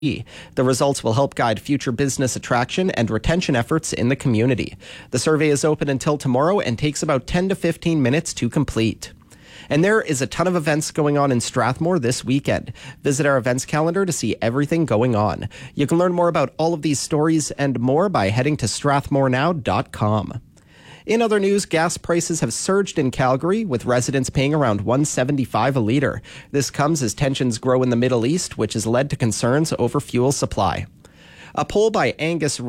The results will help guide future business attraction and retention efforts in the community. The survey is open until tomorrow and takes about 10 to 15 minutes to complete. And there is a ton of events going on in Strathmore this weekend. Visit our events calendar to see everything going on. You can learn more about all of these stories and more by heading to strathmorenow.com. In other news, gas prices have surged in Calgary, with residents paying around $1.75 a litre. This comes as tensions grow in the Middle East, which has led to concerns over fuel supply. A poll by Angus